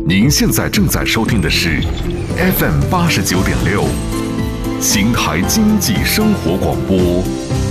您现在正在收听的是 FM 89.6，邢台经济生活广播。